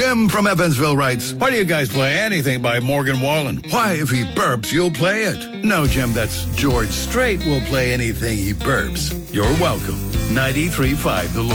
Jim from Evansville writes, Why do you guys play anything by Morgan Wallen? why, if he burps, you'll play it. No, Jim, that's George Strait will play anything he burps. You're welcome. 93.5 The